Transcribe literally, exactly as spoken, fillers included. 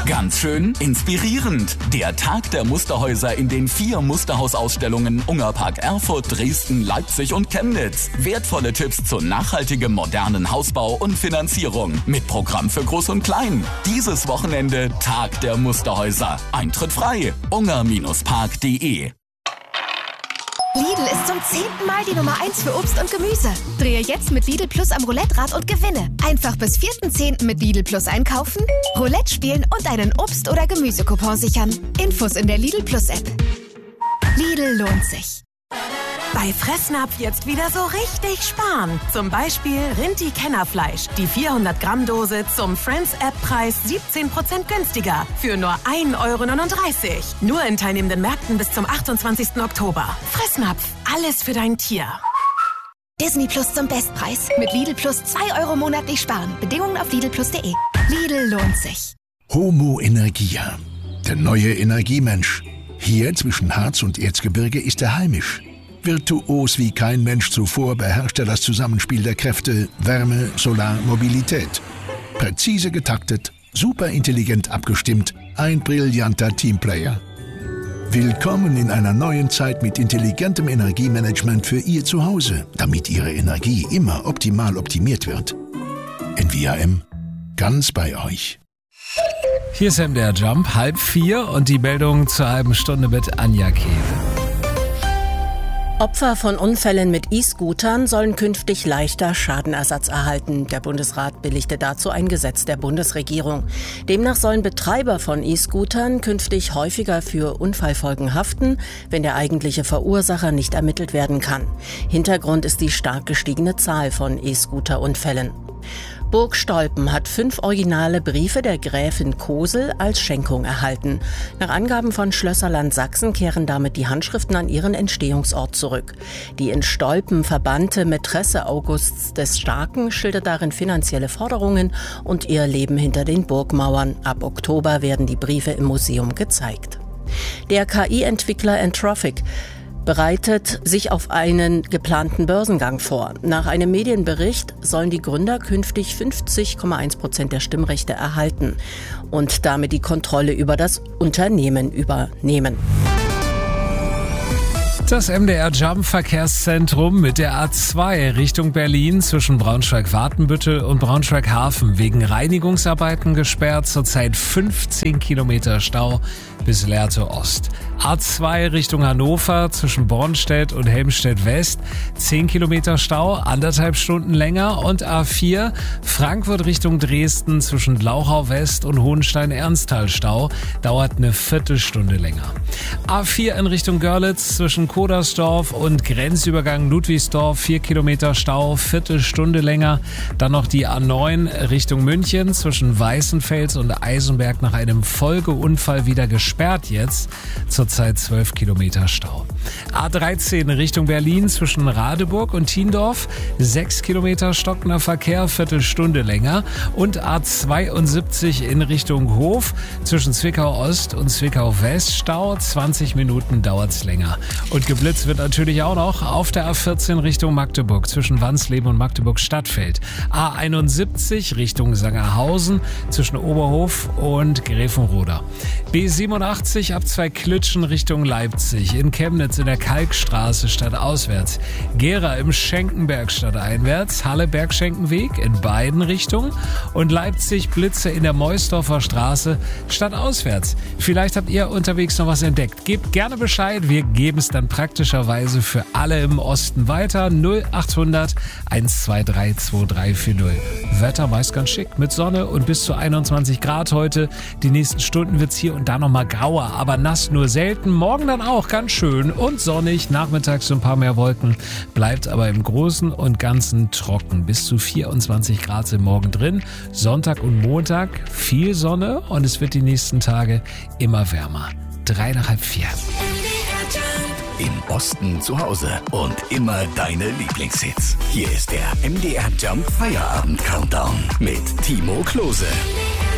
Ganz schön inspirierend. Der Tag der Musterhäuser in den vier Musterhausausstellungen Ungerpark Erfurt, Dresden, Leipzig und Chemnitz. Wertvolle Tipps zu nachhaltigem modernen Hausbau und Finanzierung. Mit Programm für Groß und Klein. Dieses Wochenende Tag der Musterhäuser. Eintritt frei. unger Park punkt de. Lidl ist zum zehnten Mal die Nummer eins für Obst und Gemüse. Drehe jetzt mit Lidl Plus am Roulette-Rad und gewinne. Einfach bis vierten zehnten mit Lidl Plus einkaufen, Roulette spielen und einen Obst- oder Gemüsecoupon sichern. Infos in der Lidl Plus App. Lidl lohnt sich. Bei Fressnapf jetzt wieder so richtig sparen. Zum Beispiel Rinti-Kennerfleisch. Die vierhundert Gramm Dose zum Friends-App-Preis siebzehn Prozent günstiger. Für nur ein Euro neununddreißig. Nur in teilnehmenden Märkten bis zum achtundzwanzigsten Oktober. Fressnapf. Alles für dein Tier. Disney Plus zum Bestpreis. Mit Lidl Plus zwei Euro monatlich sparen. Bedingungen auf lidl plus punkt de. Lidl lohnt sich. Homo Energia. Der neue Energiemensch. Hier zwischen Harz und Erzgebirge ist er heimisch. Virtuos wie kein Mensch zuvor beherrscht er das Zusammenspiel der Kräfte Wärme, Solar, Mobilität. Präzise getaktet, superintelligent abgestimmt, ein brillanter Teamplayer. Willkommen in einer neuen Zeit mit intelligentem Energiemanagement für Ihr Zuhause, damit Ihre Energie immer optimal optimiert wird. N V A M, ganz bei euch. Hier ist M D R Jump, halb vier und die Meldung zur halben Stunde mit Anja Kehl. Opfer von Unfällen mit E-Scootern sollen künftig leichter Schadenersatz erhalten. Der Bundesrat billigte dazu ein Gesetz der Bundesregierung. Demnach sollen Betreiber von E-Scootern künftig häufiger für Unfallfolgen haften, wenn der eigentliche Verursacher nicht ermittelt werden kann. Hintergrund ist die stark gestiegene Zahl von E-Scooter-Unfällen. Burg Stolpen hat fünf originale Briefe der Gräfin Kosel als Schenkung erhalten. Nach Angaben von Schlösserland Sachsen kehren damit die Handschriften an ihren Entstehungsort zurück. Die in Stolpen verbannte Mätresse Augusts des Starken schildert darin finanzielle Forderungen und ihr Leben hinter den Burgmauern. Ab Oktober werden die Briefe im Museum gezeigt. Der K I-Entwickler Anthropic bereitet sich auf einen geplanten Börsengang vor. Nach einem Medienbericht sollen die Gründer künftig fünfzig Komma eins Prozent der Stimmrechte erhalten und damit die Kontrolle über das Unternehmen übernehmen. Das M D R Jump Verkehrszentrum mit der A zwei Richtung Berlin zwischen Braunschweig-Watenbüttel und Braunschweig-Hafen wegen Reinigungsarbeiten gesperrt. Zurzeit fünfzehn Kilometer Stau bis Lehrte Ost. A zwei Richtung Hannover zwischen Bornstedt und Helmstedt West. zehn Kilometer Stau, anderthalb Stunden länger. Und A vier Frankfurt Richtung Dresden zwischen Glauchau West und Hohenstein-Ernsthal Stau. Dauert eine Viertelstunde länger. A vier in Richtung Görlitz zwischen Kodersdorf und Grenzübergang Ludwigsdorf. vier Kilometer Stau, Viertelstunde länger. Dann noch die A neun Richtung München zwischen Weißenfels und Eisenberg nach einem Folgeunfall wieder gesperrt jetzt. Zurzeit zwölf Kilometer Stau. A dreizehn Richtung Berlin zwischen Radeburg und Thiendorf. sechs Kilometer stockender Verkehr, Viertelstunde länger. Und A zweiundsiebzig in Richtung Hof zwischen Zwickau Ost und Zwickau West. Stau, zwanzig Minuten dauert's länger. Und geblitzt wird natürlich auch noch auf der A vierzehn Richtung Magdeburg zwischen Wansleben und Magdeburg-Stadtfeld. A einundsiebzig Richtung Sangerhausen zwischen Oberhof und Gräfenroda. B siebenundachtzig ab zwei Klitschen Richtung Leipzig. In Chemnitz in der Kalkstraße stadtauswärts. Gera im Schenkenberg stadteinwärts. Halle Bergschenkenweg in beiden Richtungen. Und Leipzig Blitze in der Meusdorfer Straße stadtauswärts. Vielleicht habt ihr unterwegs noch was entdeckt. Gebt gerne Bescheid. Wir geben es dann praktischerweise für alle im Osten weiter. null achthundert eins zwei drei zwei drei vier null. Wetter meist ganz schick mit Sonne und bis zu einundzwanzig Grad heute. Die nächsten Stunden wird's hier und da nochmal grauer, aber nass nur selten. Morgen dann auch ganz schön und sonnig. Nachmittags so ein paar mehr Wolken. Bleibt aber im Großen und Ganzen trocken. Bis zu vierundzwanzig Grad sind morgen drin. Sonntag und Montag viel Sonne und es wird die nächsten Tage immer wärmer. Drei nach halb vier. Im Osten zu Hause und immer deine Lieblingshits. Hier ist der M D R Jump Feierabend Countdown mit Timo Klose.